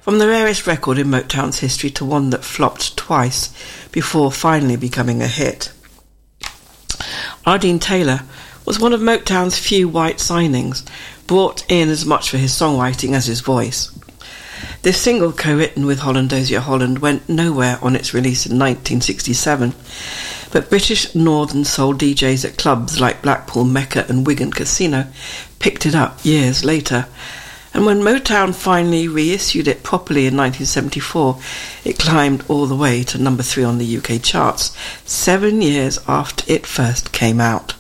From the rarest record in Motown's history to one that flopped twice before finally becoming a hit. Ardeen Taylor was one of Motown's few white signings, brought in as much for his songwriting as his voice. This single, co-written with Holland Dozier Holland, went nowhere on its release in 1967, but British Northern Soul DJs at clubs like Blackpool, Mecca and Wigan Casino picked it up years later, and when Motown finally reissued it properly in 1974, it climbed all the way to number 3 on the UK charts, 7 years after it first came out.